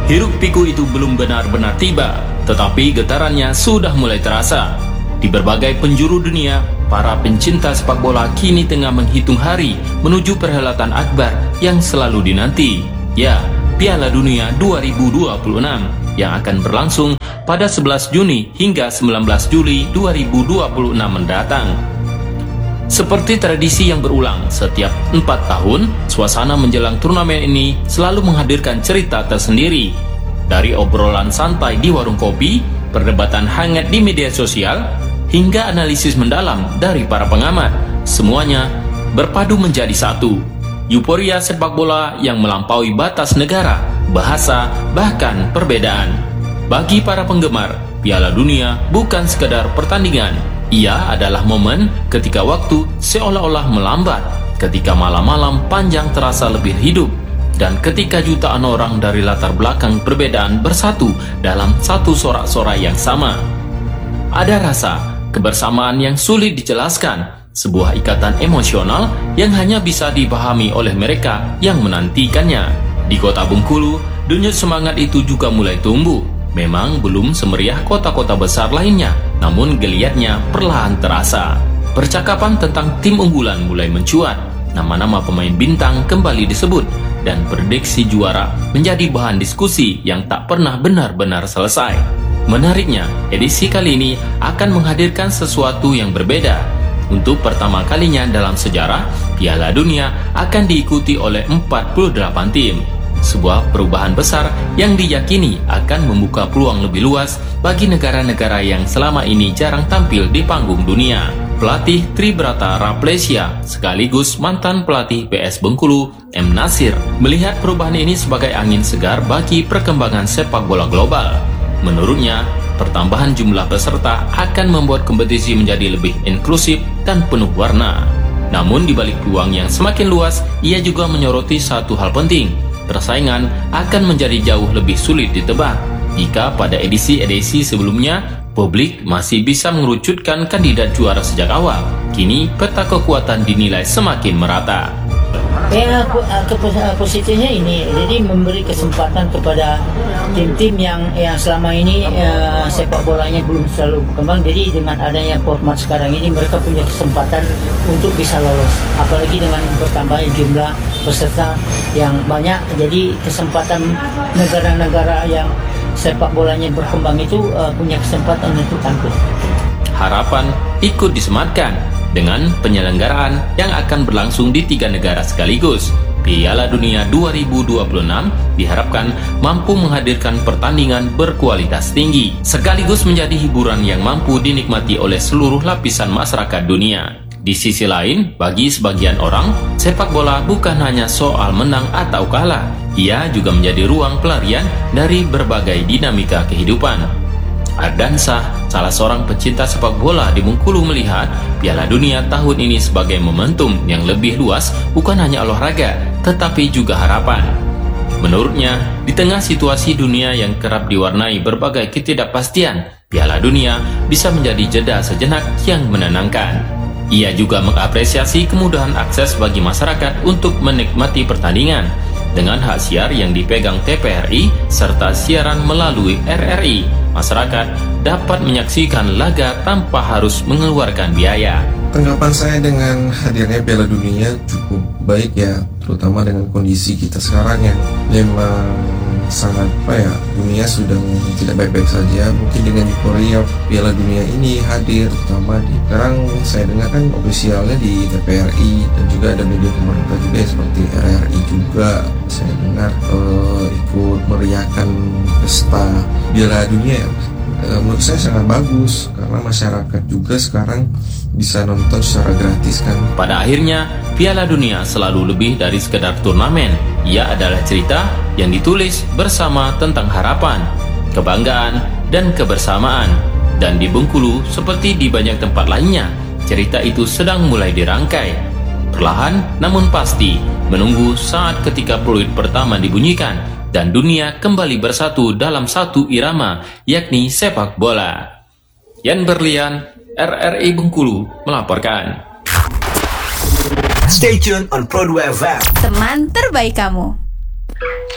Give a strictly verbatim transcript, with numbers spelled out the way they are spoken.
Hiruk pikuk itu belum benar-benar tiba, tetapi getarannya sudah mulai terasa. Di berbagai penjuru dunia, para pencinta sepak bola kini tengah menghitung hari menuju perhelatan akbar yang selalu dinanti. Ya, Piala Dunia dua ribu dua puluh enam yang akan berlangsung pada sebelas Juni hingga sembilan belas Juli dua ribu dua puluh enam mendatang. Seperti tradisi yang berulang setiap empat tahun, suasana menjelang turnamen ini selalu menghadirkan cerita tersendiri. Dari obrolan santai di warung kopi, perdebatan hangat di media sosial, hingga analisis mendalam dari para pengamat, semuanya berpadu menjadi satu. Euforia sepak bola yang melampaui batas negara, bahasa, bahkan perbedaan. Bagi para penggemar, Piala Dunia bukan sekedar pertandingan. Ia adalah momen ketika waktu seolah-olah melambat, ketika malam-malam panjang terasa lebih hidup, dan ketika jutaan orang dari latar belakang perbedaan bersatu dalam satu sorak-sorai yang sama. Ada rasa kebersamaan yang sulit dijelaskan, sebuah ikatan emosional yang hanya bisa dipahami oleh mereka yang menantikannya. Di kota Bengkulu, denyut semangat itu juga mulai tumbuh. Memang belum semeriah kota-kota besar lainnya, namun geliatnya perlahan terasa. Percakapan tentang tim unggulan mulai mencuat, nama-nama pemain bintang kembali disebut, dan prediksi juara menjadi bahan diskusi yang tak pernah benar-benar selesai. Menariknya, edisi kali ini akan menghadirkan sesuatu yang berbeda. Untuk pertama kalinya dalam sejarah, Piala Dunia akan diikuti oleh empat puluh delapan tim. Sebuah perubahan besar yang diyakini akan membuka peluang lebih luas bagi negara-negara yang selama ini jarang tampil di panggung dunia. Pelatih Tribrata Raplesia sekaligus mantan pelatih P S Bengkulu, M. Nasir, melihat perubahan ini sebagai angin segar bagi perkembangan sepak bola global. Menurutnya, pertambahan jumlah peserta akan membuat kompetisi menjadi lebih inklusif dan penuh warna. Namun di balik peluang yang semakin luas, ia juga menyoroti satu hal penting. Persaingan akan menjadi jauh lebih sulit ditebak jika pada edisi-edisi sebelumnya publik masih bisa mengerucutkan kandidat juara sejak awal. Kini peta kekuatan dinilai semakin merata. Ya, positifnya ini, jadi memberi kesempatan kepada tim-tim yang yang selama ini ya, sepak bolanya belum selalu berkembang. Jadi dengan adanya format sekarang ini, mereka punya kesempatan untuk bisa lolos. Apalagi dengan bertambahnya jumlah peserta yang banyak, jadi kesempatan negara-negara yang sepak bolanya berkembang itu uh, punya kesempatan untuk tampil. Harapan ikut disematkan dengan penyelenggaraan yang akan berlangsung di tiga negara sekaligus. Piala Dunia dua ribu dua puluh enam diharapkan mampu menghadirkan pertandingan berkualitas tinggi, sekaligus menjadi hiburan yang mampu dinikmati oleh seluruh lapisan masyarakat dunia. Di sisi lain, bagi sebagian orang, sepak bola bukan hanya soal menang atau kalah. Ia juga menjadi ruang pelarian dari berbagai dinamika kehidupan. Ardansah, salah seorang pecinta sepak bola di Bengkulu, melihat Piala Dunia tahun ini sebagai momentum yang lebih luas, bukan hanya olahraga, tetapi juga harapan. Menurutnya, di tengah situasi dunia yang kerap diwarnai berbagai ketidakpastian, Piala Dunia bisa menjadi jeda sejenak yang menenangkan. Ia juga mengapresiasi kemudahan akses bagi masyarakat untuk menikmati pertandingan, dengan hak siar yang dipegang T P R I serta siaran melalui R R I. Masyarakat dapat menyaksikan laga tanpa harus mengeluarkan biaya. Tanggapan saya dengan hadirnya Piala Dunia cukup baik ya, terutama dengan kondisi kita sekarang yang memang sangat apa ya, dunia sudah tidak baik-baik saja. Mungkin dengan euforia Piala Dunia ini hadir, terutama di sekarang saya dengar kan ofisialnya di T P R I dan juga ada media pemerintah juga seperti R R I juga saya dengar uh, ikut meriahkan pesta Piala Dunia ya. Uh, menurut saya sangat bagus karena masyarakat juga sekarang bisa nonton secara gratis kan. Pada akhirnya, Piala Dunia selalu lebih dari sekedar turnamen. Ia adalah cerita yang ditulis bersama tentang harapan, kebanggaan, dan kebersamaan. Dan di Bengkulu, seperti di banyak tempat lainnya, cerita itu sedang mulai dirangkai. Perlahan namun pasti, menunggu saat ketika peluit pertama dibunyikan dan dunia kembali bersatu dalam satu irama, yakni sepak bola. Yan Berlian, R R I Bengkulu melaporkan. Stay tuned on Pro dua F M. Teman terbaik kamu.